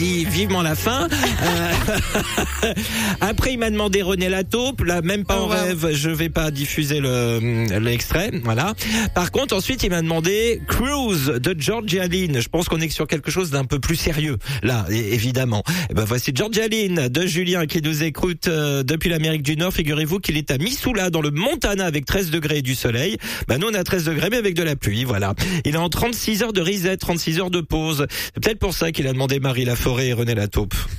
dit vivement la fin. Après, il m'a demandé René Lataupe. Là, même pas en rêve, je vais pas diffuser l'extrait. Voilà. Par contre, ensuite, il m'a demandé Cruise de Georgia Lynn. Je pense qu'on est sur quelque chose d'un peu plus sérieux. Là, évidemment. Et ben, voici Georgia Lynn de Julien qui nous écoute depuis l'Amérique du Nord. Figurez-vous qu'il est à Missoula, dans le Montana, avec 13 degrés et du soleil. Ben, nous, on a 13 degrés, mais avec de la pluie. Voilà. Il est en 36 heures de reset, 36 heures de pause. C'est peut-être pour ça qu'il a demandé Marie Laforêt et René Lataupe.